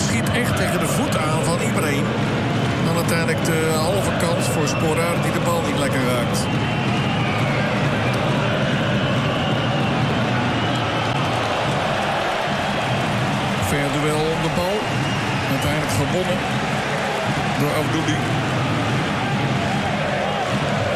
schiet echt tegen de voet aan van Ibrahim. Dan uiteindelijk de halve kans voor Sporar die de bal niet lekker raakt. Ver duel om de bal. Uiteindelijk gewonnen door Abdouli.